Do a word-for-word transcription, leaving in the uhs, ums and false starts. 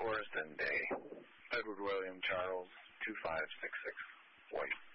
Forest and Day. Edward William Charles, two five six six, White.